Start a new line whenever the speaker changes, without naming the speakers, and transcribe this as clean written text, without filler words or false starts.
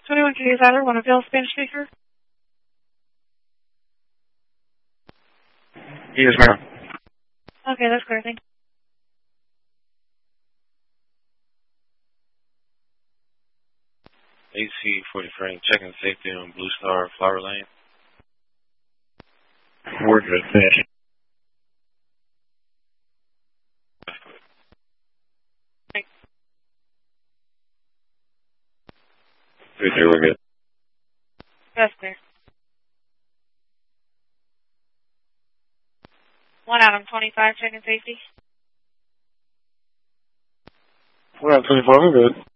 21 Keys Isler, one avail Spanish speaker.
Yes, ma'am.
Okay, that's clear. Thank you.
AC-40 Frank, checking safety on Blue Star, Flower Lane.
We're good. Finish. We're good.
That's clear. 1 Adam 25, checking safety.
1 out of 24, we're good.